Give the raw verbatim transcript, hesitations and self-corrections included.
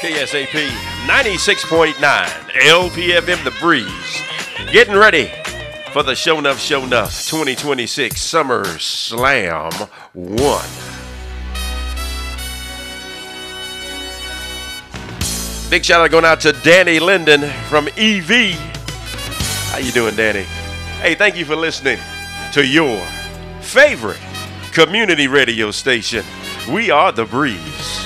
K S A P ninety-six point nine L P F M The Breeze. Getting ready for the Show Nuff Show Nuff twenty twenty-six Summer Slam one. Big shout out going out to Danny Linden from E V. How you doing, Danny? Hey, thank you for listening to your favorite community radio station. We are The Breeze.